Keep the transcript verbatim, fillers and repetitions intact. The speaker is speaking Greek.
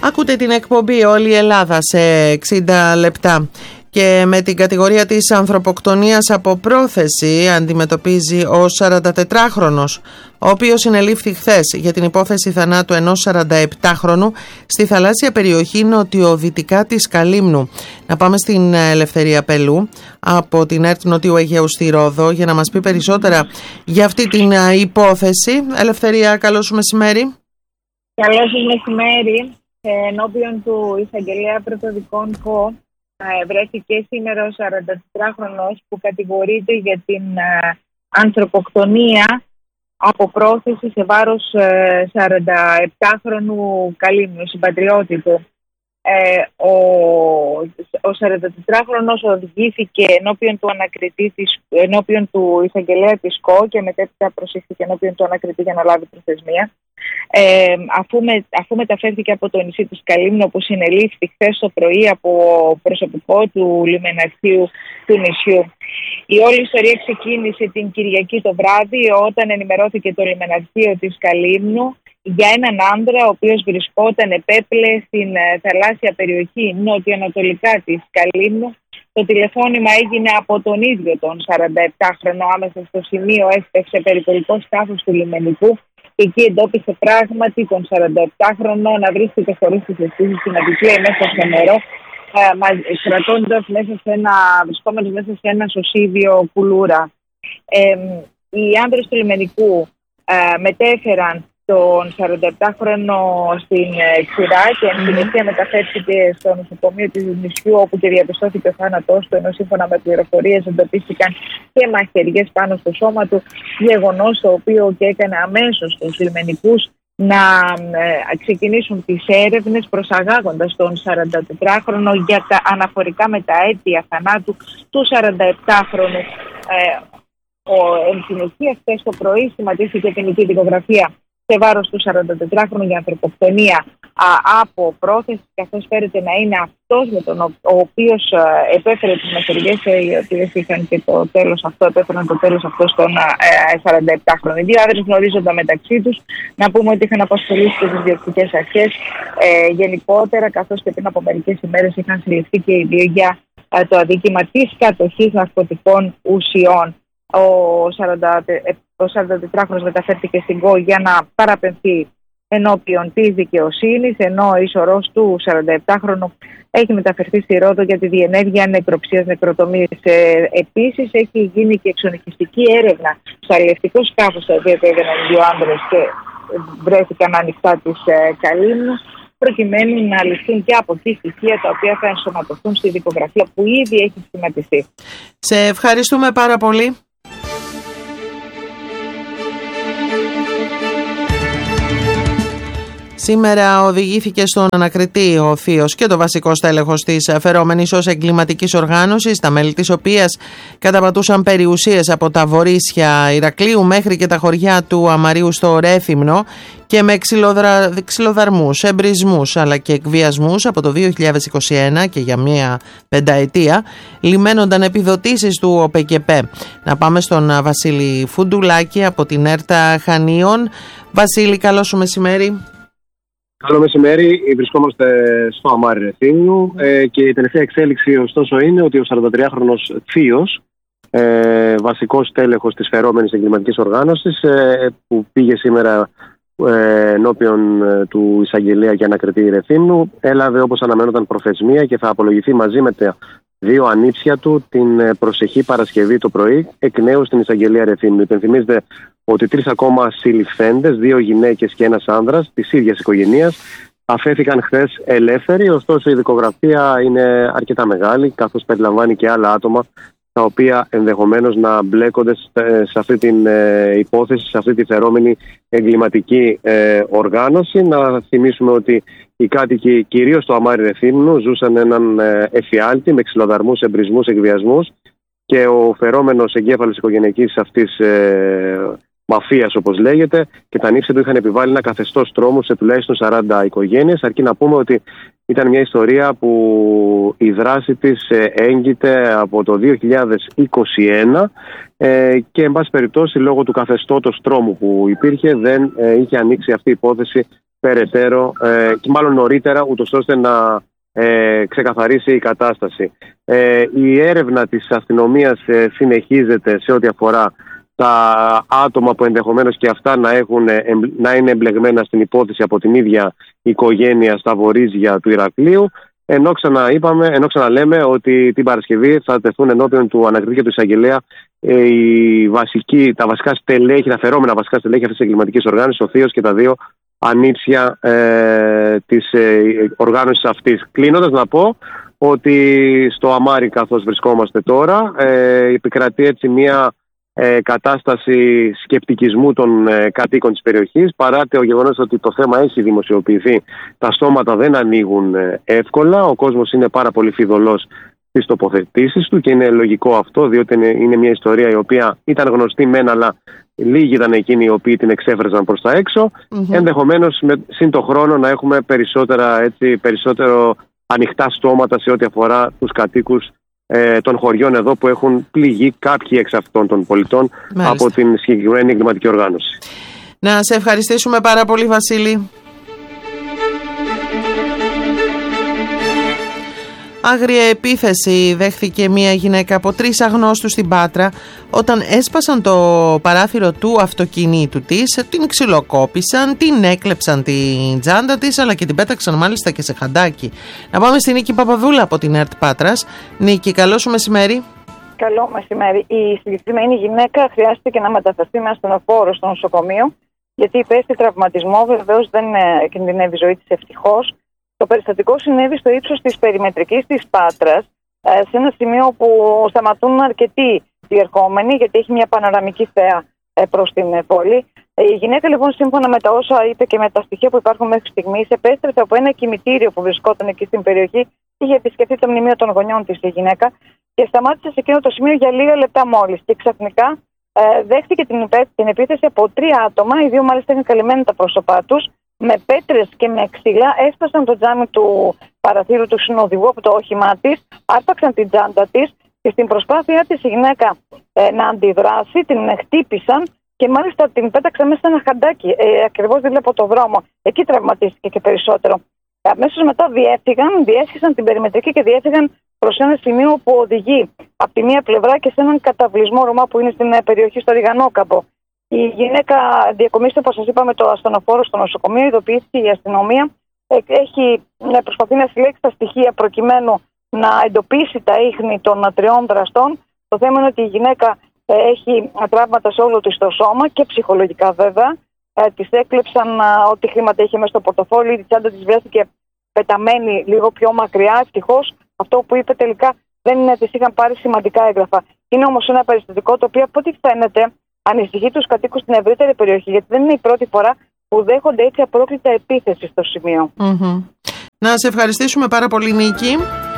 Ακούτε την εκπομπή «Όλη η Ελλάδα» σε εξήντα λεπτά και με την κατηγορία της ανθρωποκτονίας από πρόθεση αντιμετωπίζει ο σαραντατετράχρονος, ο οποίος συνελήφθη χθες για την υπόθεση θανάτου ενός σαρανταεπτάχρονου στη θαλάσσια περιοχή νοτιοδυτικά της Καλύμνου. Να πάμε στην Ελευθερία Πελού από την ΕΡΤ Νοτιού Αιγαίου στη Ρόδο για να μας πει περισσότερα για αυτή την υπόθεση. Ελευθερία, καλό σου μεσημέρι. Καλό σας μεσημέρι. Ενώπιον του εισαγγελέα πρωτοδικών ΚΟ βρέθηκε σήμερα ο σαραντατετράχρονος που κατηγορείται για την ανθρωποκτονία από πρόθεση σε βάρος σαρανταεπτάχρονου Καλύμνου, συμπατριώτη του. Ε, ο, ο σαραντατετράχρονος οδηγήθηκε ενώπιον του ανακριτή της, ενώπιον του εισαγγελέα της ΚΟ και μετέπειτα προσήχθηκε ενώπιον του ανακριτή για να λάβει προθεσμία. Ε, αφού, με, αφού μεταφέρθηκε από το νησί της Καλύμνου, όπου συνελήφθη χθες το πρωί από προσωπικό του λιμεναρχείου του νησιού. Η όλη ιστορία ξεκίνησε την Κυριακή το βράδυ, όταν ενημερώθηκε το λιμεναρχείο της Καλύμνου για έναν άντρα ο οποίος βρισκόταν επέπλε στην θαλάσσια περιοχή νότιο-ανατολικά της Καλύμνου. Το τηλεφώνημα έγινε από τον ίδιο τον σαρανταεπτάχρονο. Άμεσα στο σημείο έφτασε περιπολικό σκάφος του λιμενικού και εκεί εντόπισε πράγματι τον σαρανταεπτάχρονο να βρίσκεται χωρίς τις αισθήσεις του, να κυκλαίει μέσα στο νερό, κρατώντας μέσα σε ένα, βρισκόμενος μέσα σε ένα σωσίδιο κουλούρα. Ε, οι άνδρες του λιμενικού ε, μετέφεραν τον σαρανταεπτάχρονο στην ξηρά και εν συνεχεία μεταφέρθηκε στο νοσοκομείο του νησιού, όπου και διαπιστώθηκε ο θάνατός του, ενώ σύμφωνα με πληροφορίες εντοπίστηκαν και μαχαιριές πάνω στο σώμα του, γεγονός το οποίο και έκανε αμέσως τους λιμενικούς να ε, ξεκινήσουν τις έρευνες, προσαγάγοντας τον σαραντατετράχρονο για τα αναφορικά με τα αίτια θανάτου του σαρανταεπτάχρονου. Ε, ο, εν συνεχεία χθες το πρωί σχηματίστηκε ποινική δικογραφία σε βάρος του σαραντατετράχρονου για ανθρωποκτονία α, από πρόθεση, καθώς φέρεται να είναι αυτός με τον ο, ο οποίος α, επέφερε τις μαχαιριές, οι οποίες είχαν και το τέλος αυτό, επέφεραν το τέλος αυτό στον σαρανταεπτάχρονο. Οι δύο άντρες γνωρίζονταν μεταξύ τους. Να πούμε ότι είχαν απασχολήσει και τις διοικητικές αρχές ε, γενικότερα, καθώς και πριν από μερικές ημέρες είχαν συλληφθεί και οι δύο για α, το αδίκημα της κατοχής ναρκωτικών ουσιών. Ο σαραντατετράχρονος μεταφέρθηκε στην ΚΟ για να παραπεμφθεί ενώπιον της δικαιοσύνης, ενώ ο ίσορρος του σαρανταεπτάχρονου έχει μεταφερθεί στη Ρόδο για τη διενέργεια νεκροψίας νεκροτομίας. Ε, επίσης έχει γίνει και εξονυχιστική έρευνα στο αλλιευτικό σκάφος, τα οποία πήγαιναν οι δύο άνδρες και βρέθηκαν ανοιχτά της ε, Καλύμνου, προκειμένου να ληφθούν και από εκεί στοιχεία τα οποία θα ενσωματωθούν στη δικογραφία που ήδη έχει σχηματιστεί. Σε ευχαριστούμε πάρα πολύ. Σήμερα οδηγήθηκε στον ανακριτή ο θείος και το βασικό στέλεχος της φερόμενης ως εγκληματικής οργάνωσης, τα μέλη της οποίας καταπατούσαν περιουσίες από τα βορίσια Ηρακλείου μέχρι και τα χωριά του Αμαρίου στο Ρέθυμνο και με ξυλοδρα... ξυλοδαρμούς, εμπρισμούς αλλά και εκβιασμούς από το δύο χιλιάδες είκοσι ένα και για μία πενταετία λιμένονταν επιδοτήσεις του ΟΠΕΚΕΠΕ. Να πάμε στον Βασίλη Φουντουλάκη από την ΕΡΤΑ Χανίων. Βασίλη, καλό σου μεσημέρι. Καλό μεσημέρι, βρισκόμαστε στο Αμάρι Ρεθύμνου ε, και η τελευταία εξέλιξη ωστόσο είναι ότι ο σαραντατριάχρονος θείος, ε, βασικός τέλεχος της φερόμενης εγκληματικής οργάνωσης, ε, που πήγε σήμερα ε, ενώπιον ε, του εισαγγελέα για ανακριτή Ρεθύμνου, έλαβε όπως αναμένονταν προθεσμία και θα απολογηθεί μαζί με τα δύο ανήψια του την προσεχή Παρασκευή το πρωί εκ νέου στην εισαγγελία Ρεθύμνου. Υπενθυμίζεται ότι τρεις ακόμα συλληφθέντες, δύο γυναίκες και ένας άνδρας της ίδιας οικογενείας, αφέθηκαν χθες ελεύθεροι, ωστόσο η δικογραφία είναι αρκετά μεγάλη, καθώς περιλαμβάνει και άλλα άτομα τα οποία ενδεχομένως να μπλέκονται σε αυτή την ε, υπόθεση, σε αυτή τη φερόμενη εγκληματική ε, οργάνωση. Να θυμίσουμε ότι οι κάτοικοι κυρίως στο Αμάρι Ρεθύμνου ζούσαν έναν ε, εφιάλτη με ξυλοδαρμούς, εμπρισμούς, εκβιασμούς και ο φερόμενος εγκέφαλος οικογενειακής αυτής ε, μαφίας, όπως λέγεται, και τα νύψια του είχαν επιβάλει ένα καθεστώς τρόμου σε τουλάχιστον σαράντα οικογένειες, αρκεί να πούμε ότι ήταν μια ιστορία που η δράση της έγκυται από το δύο χιλιάδες είκοσι ένα ε, και εν πάση περιπτώσει λόγω του καθεστώτος τρόμου που υπήρχε δεν ε, είχε ανοίξει αυτή η υπόθεση περαιτέρω ε, και μάλλον νωρίτερα, ούτως ώστε να ε, ξεκαθαρίσει η κατάσταση. Ε, η έρευνα της αστυνομίας ε, συνεχίζεται σε ό,τι αφορά τα άτομα που ενδεχομένως και αυτά να, έχουν, να είναι εμπλεγμένα στην υπόθεση από την ίδια οικογένεια στα βορίζια του Ηρακλείου. Ενώ, ξαναείπαμε, ενώ ξαναλέμε ότι την Παρασκευή θα τεθούν ενώπιον του ανακριτή και του εισαγγελέα ε, η βασική, τα βασικά στελέχη, τα φερόμενα βασικά στελέχη αυτής της εγκληματικής οργάνωσης, ο θείος και τα δύο ανήψια ε, της ε, οργάνωσης αυτής. Κλείνοντας να πω ότι στο Αμάρι, καθώς βρισκόμαστε τώρα, ε, επικρατεί έτσι μια ε, κατάσταση σκεπτικισμού των ε, κατοίκων της περιοχής, παρά το γεγονός ότι το θέμα έχει δημοσιοποιηθεί. Τα στόματα δεν ανοίγουν ε, εύκολα, ο κόσμος είναι πάρα πολύ φιδωλός στις τοποθετήσεις του και είναι λογικό αυτό, διότι είναι, είναι μια ιστορία η οποία ήταν γνωστή μεν, αλλά λίγοι ήταν εκείνοι οι οποίοι την εξέφραζαν προς τα έξω. Mm-hmm. Ενδεχομένως με συν το χρόνο να έχουμε περισσότερα, έτσι, περισσότερο ανοιχτά στόματα σε ό,τι αφορά τους κατοίκους ε, των χωριών εδώ που έχουν πληγεί κάποιοι εξ αυτών των πολιτών. Μάλιστα. Από την συγκεκριμένη εγκληματική οργάνωση. Να σε ευχαριστήσουμε πάρα πολύ, Βασίλη. Άγρια επίθεση δέχθηκε μια γυναίκα από τρεις αγνώστους στην Πάτρα όταν έσπασαν το παράθυρο του αυτοκινήτου της, την ξυλοκόπησαν, την έκλεψαν την τσάντα της, αλλά και την πέταξαν μάλιστα και σε χαντάκι. Να πάμε στη Νίκη Παπαδούλα από την ΕΡΤ Πάτρας. Νίκη, καλό σου μεσημέρι. Καλό μεσημέρι. Η συγκεκριμένη γυναίκα χρειάστηκε να μεταφερθεί με ασθενοφόρο στο νοσοκομείο, γιατί υπέστη τραυματισμό. Βεβαίως δεν κινδυνεύει η ζωή της, ευτυχώς. Το περιστατικό συνέβη στο ύψος της περιμετρικής της Πάτρας, σε ένα σημείο που σταματούν αρκετοί διερχόμενοι, γιατί έχει μια πανοραμική θέα προς την πόλη. Η γυναίκα, λοιπόν, σύμφωνα με τα όσα είπε και με τα στοιχεία που υπάρχουν μέχρι στιγμής, επέστρεψε από ένα κημητήριο που βρισκόταν εκεί στην περιοχή. Είχε επισκεφθεί το μνημείο των γονιών της η γυναίκα και σταμάτησε σε εκείνο το σημείο για λίγα λεπτά μόλις. Και ξαφνικά ε, δέχτηκε την, την επίθεση από τρία άτομα, οι δύο μάλιστα είχαν καλυμμένα τα πρόσωπά τους. Με πέτρες και με ξύλα έσπασαν το τζάμι του παραθύρου του συνοδηγού από το όχημά της, άρπαξαν την τσάντα της και στην προσπάθειά της η γυναίκα ε, να αντιδράσει, την χτύπησαν και μάλιστα την πέταξαν μέσα σε ένα χαντάκι, ε, ακριβώς δίπλα από το δρόμο. Εκεί τραυματίστηκε και περισσότερο. Αμέσως μετά διέφυγαν, διέσχισαν την περιμετρική και διέφυγαν προς ένα σημείο που οδηγεί από τη μία πλευρά και σε έναν καταβλισμό Ρωμά που είναι στην περιοχή στο Ριγανόκαπο. Η γυναίκα διακομίστηκε, όπως σας είπαμε, το ασθενοφόρο στο νοσοκομείο, ειδοποιήθηκε η αστυνομία. Έχει προσπαθεί να συλλέξει τα στοιχεία προκειμένου να εντοπίσει τα ίχνη των τριών δραστών. Το θέμα είναι ότι η γυναίκα έχει τραύματα σε όλο της το σώμα και ψυχολογικά βέβαια. Της έκλεψαν ό,τι χρήματα είχε μέσα στο πορτοφόλι, η τσάντα της βρέθηκε πεταμένη λίγο πιο μακριά. Ευτυχώς αυτό που είπε τελικά δεν είναι ότι είχαν πάρει σημαντικά έγγραφα. Είναι όμως ένα περιστατικό το οποίο από ό,τι φαίνεται ανησυχεί τους κατοίκους στην ευρύτερη περιοχή, γιατί δεν είναι η πρώτη φορά που δέχονται έτσι απρόκλητα επίθεση στο σημείο. Mm-hmm. Να σε ευχαριστήσουμε πάρα πολύ, Νίκη.